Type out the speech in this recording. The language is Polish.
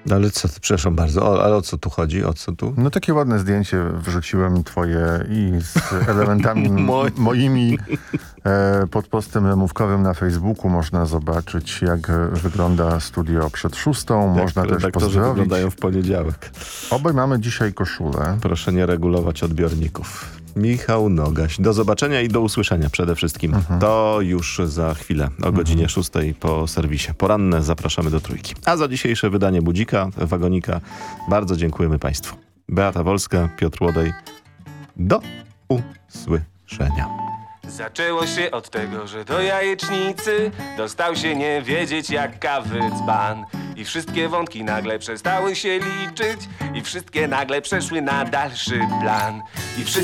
Ale co, przepraszam bardzo, ale o co tu chodzi? O co tu? No takie ładne zdjęcie wrzuciłem twoje i z elementami moimi pod postem memówkowym na Facebooku. Można zobaczyć, jak wygląda studio przed 6:00. Można też redaktorzy pozdrowić. wyglądają w poniedziałek. Obaj mamy dzisiaj koszulę. Proszę nie regulować odbiorników. Michał Nogaś. Do zobaczenia i do usłyszenia przede wszystkim. To już za chwilę o godzinie 6:00 po serwisie. Poranne zapraszamy do Trójki. A za dzisiejsze wydanie Budzika, Wagonika bardzo dziękujemy Państwu. Beata Wolska, Piotr Łodej. Do usłyszenia. Zaczęło się od tego, że do jajecznicy dostał się nie wiedzieć jak kawy dzban. I wszystkie wątki nagle przestały się liczyć i wszystkie nagle przeszły na dalszy plan. I wszyscy